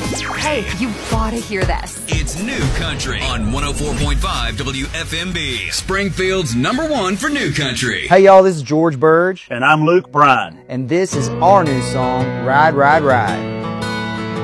Hey, you gotta hear this. It's New Country on 104.5 WFMB. Springfield's #1 for New Country. Hey y'all, this is George Burge. And I'm Luke Bryan. And this is our new song, Ride, Ride, Ride.